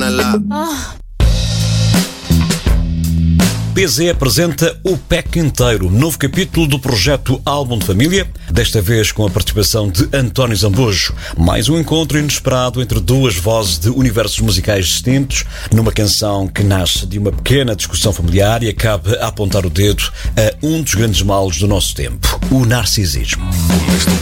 dímela. PZ apresenta o pack inteiro, novo capítulo do projeto Álbum de Família, desta vez com a participação de António Zambujo. Mais um encontro inesperado entre duas vozes de universos musicais distintos, numa canção que nasce de uma pequena discussão familiar e acaba a apontar o dedo a um dos grandes males do nosso tempo, o narcisismo.